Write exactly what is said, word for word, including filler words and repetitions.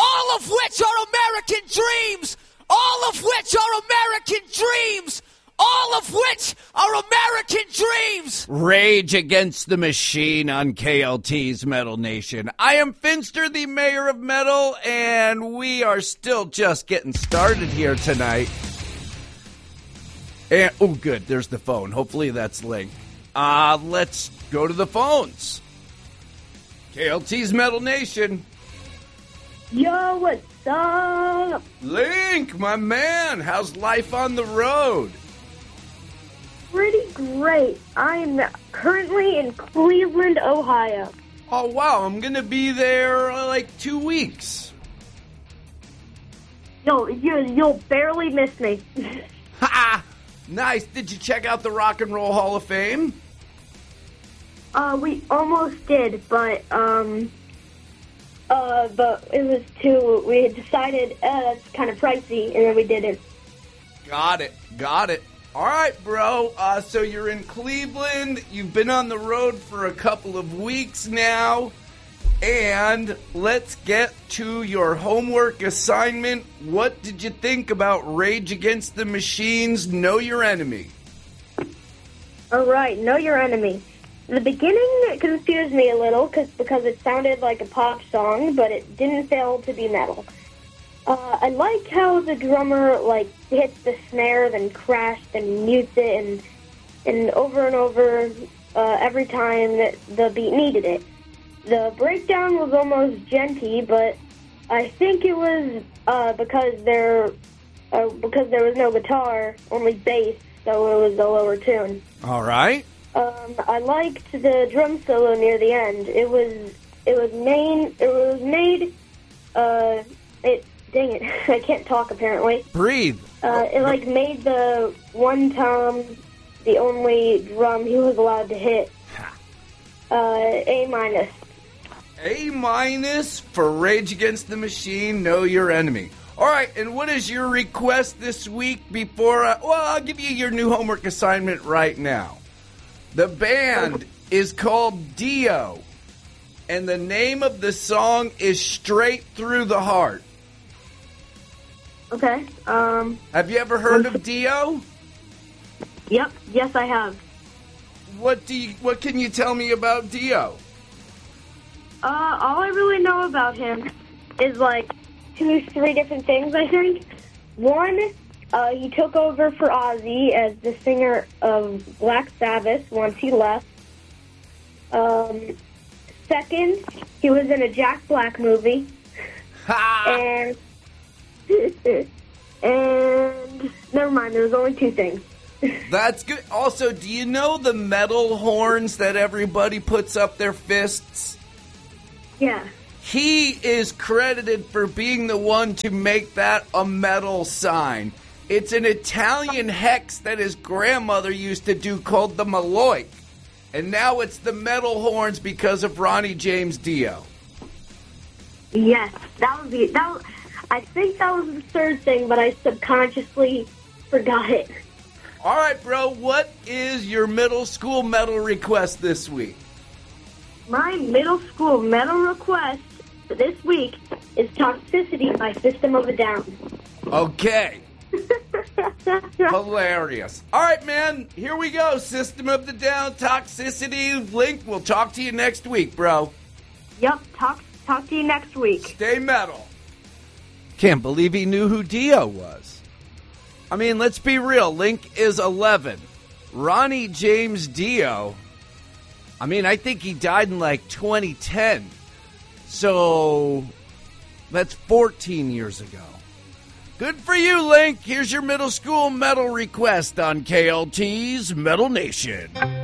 all of which are American dreams, all of which are American dreams, all of which are American dreams. Rage Against the Machine on K L T's Metal Nation. I am Finster, the mayor of metal, and we are still just getting started here tonight. And, oh, good, there's the phone. Hopefully that's Link. Uh, let's go to the phones. K L T's Metal Nation. Yo, what's up? Link, my man, how's life on the road? Pretty great. I'm currently in Cleveland, Ohio. Oh, wow, I'm going to be there uh, like two weeks. Yo, you, you'll barely miss me. Ha! Nice. Did you check out the Rock and Roll Hall of Fame? Uh, we almost did, but, um, uh, but it was too, we had decided, uh, that's kind of pricey, and then we didn't. Got it. Got it. All right, bro. Uh, so you're in Cleveland. You've been on the road for a couple of weeks now. And let's get to your homework assignment. What did you think about Rage Against the Machine's Know Your Enemy? All right, Know Your Enemy. The beginning confused me a little cause, because it sounded like a pop song, but it didn't fail to be metal. Uh, I like how the drummer, like, hits the snare, then crashed and mutes it, and and over and over uh, every time that the beat needed it. The breakdown was almost genty, but I think it was uh, because there uh, because there was no guitar, only bass, so it was a lower tune. All right. Um, I liked the drum solo near the end. It was it was main it was made uh it. Dang it, I can't talk apparently. Breathe. Uh, it like made the one tom the only drum he was allowed to hit. Uh, A minus. A minus for Rage Against the Machine, Know Your Enemy. All right, and what is your request this week before I, well, I'll give you your new homework assignment right now. The band is called Dio, and the name of the song is Straight Through the Heart. Okay. Um. Have you ever heard of Dio? Yep. Yes, I have. What do you? What can you tell me about Dio? Uh, all I really know about him is like two, three different things. I think one, uh, he took over for Ozzy as the singer of Black Sabbath once he left. Um. Second, he was in a Jack Black movie. Ha! And. And never mind, there was only two things. That's good. Also, do you know the metal horns that everybody puts up their fists? Yeah. He is credited for being the one to make that a metal sign. It's an Italian hex that his grandmother used to do called the Maloik. And now it's the metal horns because of Ronnie James Dio. Yes, that was the that was, I think that was the third thing, but I subconsciously forgot it. All right, bro, what is your middle school metal request this week? My middle school metal request for this week is Toxicity by System of a Down. Okay. Hilarious. All right, man, here we go. System of the Down, Toxicity, Link. We'll talk to you next week, bro. Yep, talk, talk to you next week. Stay metal. Can't believe he knew who Dio was. I mean, let's be real. Link is eleven. Ronnie James Dio, I mean, I think he died in like twenty ten. So that's fourteen years ago. Good for you, Link. Here's your middle school metal request on K L T's Metal Nation.